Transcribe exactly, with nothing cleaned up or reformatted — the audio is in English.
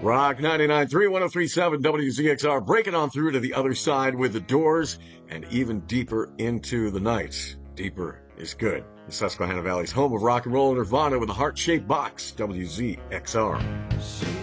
Rock ninety-nine point three, one oh three point seven W Z X R, breaking on through to the other side with the Doors and even deeper into the night. Deeper is good. The Susquehanna Valley's home of rock and roll, Nirvana with a heart-shaped box, W Z X R.